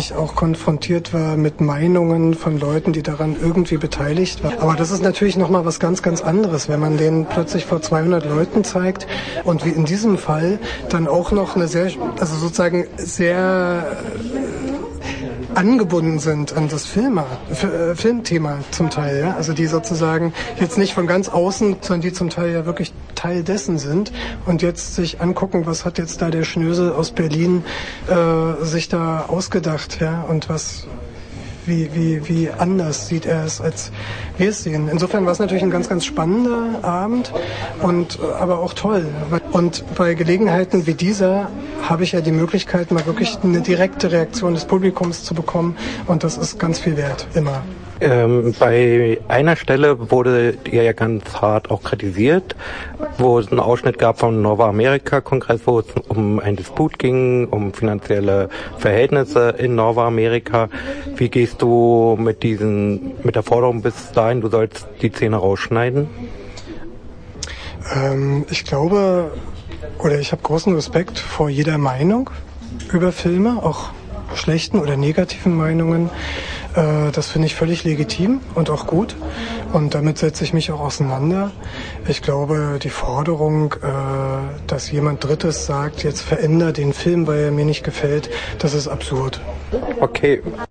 ich auch konfrontiert war mit Meinungen von Leuten, die daran irgendwie beteiligt waren. Aber das ist natürlich nochmal was ganz, ganz anderes, wenn man den plötzlich vor 200 Leuten zeigt und wie in diesem Fall dann auch noch eine sehr angebunden sind an das Filmthema zum Teil, ja? Also die sozusagen jetzt nicht von ganz außen, sondern die zum Teil ja wirklich Teil dessen sind und jetzt sich angucken, was hat jetzt da der Schnösel aus Berlin sich da ausgedacht, ja? Und wie anders sieht er es, als wir es sehen. Insofern war es natürlich ein ganz, ganz spannender Abend und aber auch toll. Und bei Gelegenheiten wie dieser habe ich ja die Möglichkeit, mal wirklich eine direkte Reaktion des Publikums zu bekommen und das ist ganz viel wert, immer. Bei einer Stelle wurde ihr ja ganz hart auch kritisiert, wo es einen Ausschnitt gab vom Nova America-Kongress, wo es um einen Disput ging, um finanzielle Verhältnisse in Nova America. Wie gehst du mit der Forderung bis dahin, du sollst die Szene rausschneiden? Ich habe großen Respekt vor jeder Meinung über Filme, auch schlechten oder negativen Meinungen. Das finde ich völlig legitim und auch gut. Und damit setze ich mich auch auseinander. Ich glaube, die Forderung, dass jemand Drittes sagt, jetzt veränder den Film, weil er mir nicht gefällt, das ist absurd. Okay.